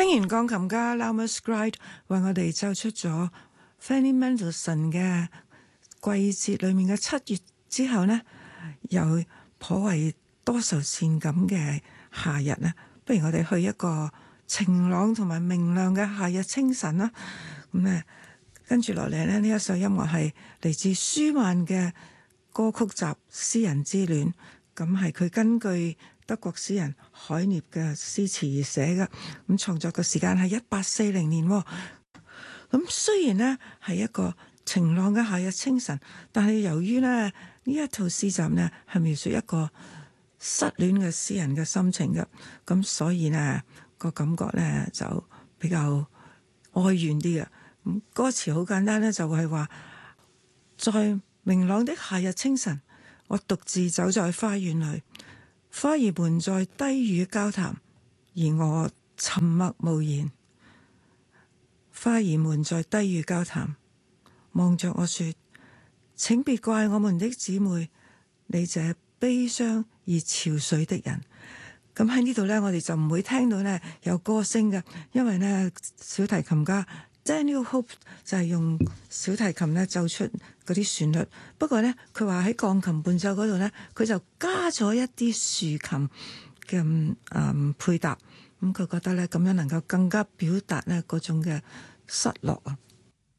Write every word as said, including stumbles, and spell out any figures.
聽完鋼琴家 Lamont Scride 為我哋奏出咗 Fanny Mendelssohn 嘅季節裏面嘅七月之後呢，又頗為多愁善感嘅夏日呢，不如我哋去一個晴朗同埋明亮嘅夏日清晨啦。咁咧，跟住落嚟呢，呢一首音樂係嚟自舒曼嘅歌曲集《詩人之戀》，咁係佢根據德國詩人海涅嘅詩詞而寫嘅，咁創作嘅時間係一八四零年。咁雖然呢係一個晴朗嘅夏日清晨，但係由於呢呢一套詩集呢係描述一個失戀嘅詩人嘅心情嘅，咁所以呢個感覺呢就比較哀怨啲嘅。咁歌詞好簡單呢，就係話在明朗的夏日清晨，我獨自走在花園裏，花兒們在低語交談，而我沉默無言。花兒們在低語交談，望着我說：請別怪我們的姊妹，你這悲傷而憔悴的人。咁喺呢度呢，我哋就唔會聽到呢有歌聲嘅，因為呢小提琴家 Daniel Hope 就係用小提琴呢奏出嗰啲旋律。不過呢，佢話喺鋼琴伴奏嗰度呢，佢就加咗一啲豎琴嘅誒配搭。咁佢覺得呢，咁樣能夠更加表達呢嗰種嘅失落啊。